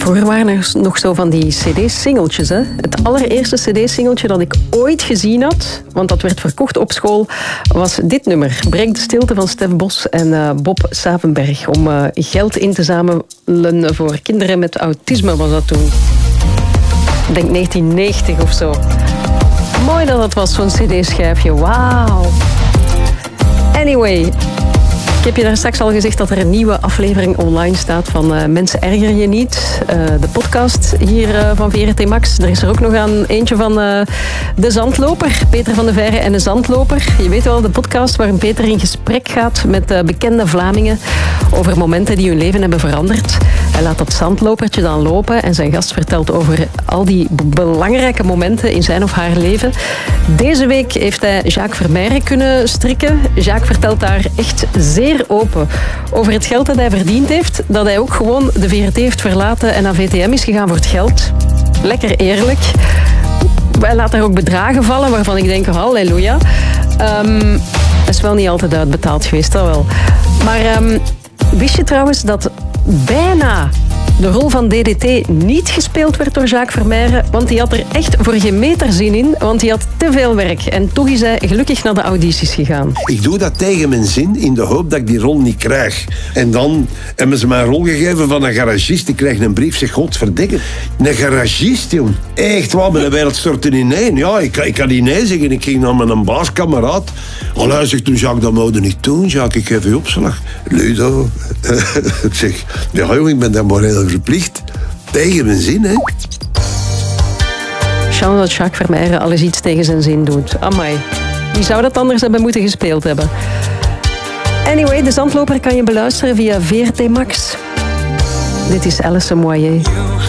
Vroeger waren er nog zo van die cd-singeltjes. Hè? Het allereerste cd-singeltje dat ik ooit gezien had, want dat werd verkocht op school, was dit nummer. Breek de stilte van Stef Bos en Bob Savenberg. Om geld in te zamelen voor kinderen met autisme was dat toen. Ik denk 1990 of zo. Mooi dat het was, zo'n cd-schijfje. Wauw. Anyway, ik heb je daar straks al gezegd dat er een nieuwe aflevering online staat van Mensen Erger Je Niet. De podcast hier van VRT Max. Er is er ook nog aan eentje van De Zandloper. Peter van de Veire en De Zandloper. Je weet wel, de podcast waarin Peter in gesprek gaat met bekende Vlamingen over momenten die hun leven hebben veranderd. Hij laat dat zandlopertje dan lopen en zijn gast vertelt over al die belangrijke momenten in zijn of haar leven. Deze week heeft hij Jacques Vermeijren kunnen strikken. Jacques vertelt daar echt zeer open over het geld dat hij verdiend heeft. Dat hij ook gewoon de VRT heeft verlaten en naar VTM is gegaan voor het geld. Lekker eerlijk. Hij laat daar ook bedragen vallen waarvan ik denk, halleluja. Dat is wel niet altijd uitbetaald geweest, dat wel. Maar wist je trouwens dat bijna de rol van DDT niet gespeeld werd door Jacques Vermeijren, want die had er echt voor geen meter zin in, want die had te veel werk. En toch is hij gelukkig naar de audities gegaan. Ik doe dat tegen mijn zin, in de hoop dat ik die rol niet krijg. En dan hebben ze mij een rol gegeven van een garagist. Ik krijg een brief, zeg, godverdikke. Een garagist, joh. Echt waar, mijn wereld stortte ineen. Ja, ik kan niet nee zeggen. Ik ging naar mijn baaskameraad. Oh, hij zegt toen, Jacques, dat moet je niet doen, Jacques. Ik geef je opslag. Ludo. Ik zeg, ja joh, ik ben daar moreel verplicht. Tegen mijn zin, hè. Schau dat Jacques Vermeijren alles iets tegen zijn zin doet. Amai. Wie zou dat anders hebben moeten gespeeld hebben? Anyway, De Zandloper kan je beluisteren via VRT Max. Dit is Alison Moyer.